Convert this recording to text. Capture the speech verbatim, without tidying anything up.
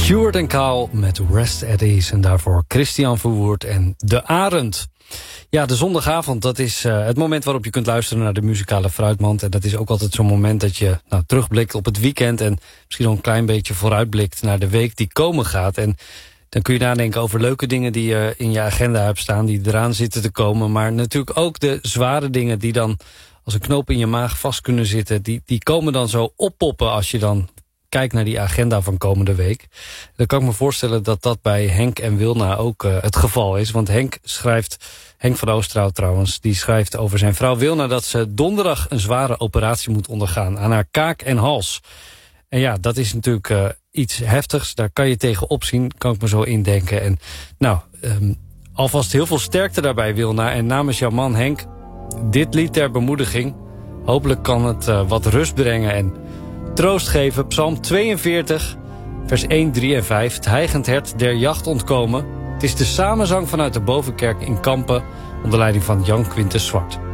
Stuart en Kaal met Rest at Ease. En daarvoor Christian Verwoerd en De Arend. Ja, de zondagavond, dat is uh, het moment waarop je kunt luisteren naar de muzikale fruitmand. En dat is ook altijd zo'n moment dat je nou, terugblikt op het weekend. En misschien nog een klein beetje vooruitblikt naar de week die komen gaat. En dan kun je nadenken over leuke dingen die je in je agenda hebt staan. Die eraan zitten te komen. Maar natuurlijk ook de zware dingen die dan als een knoop in je maag vast kunnen zitten. Die, die komen dan zo oppoppen als je dan kijk naar die agenda van komende week. Dan kan ik me voorstellen dat dat bij Henk en Wilna ook uh, het geval is. Want Henk schrijft, Henk van Oosterhout trouwens, die schrijft over zijn vrouw Wilna dat ze donderdag een zware operatie moet ondergaan aan haar kaak en hals. En ja, dat is natuurlijk uh, iets heftigs. Daar kan je tegen opzien, kan ik me zo indenken. En nou, um, alvast heel veel sterkte daarbij, Wilna. En namens jouw man Henk, dit lied ter bemoediging. Hopelijk kan het uh, wat rust brengen en troost geven. Psalm tweeënveertig, vers één, drie en vijf. Het hijgend hert der jacht ontkomen. Het is de samenzang vanuit de Bovenkerk in Kampen onder leiding van Jan Quintus Zwart.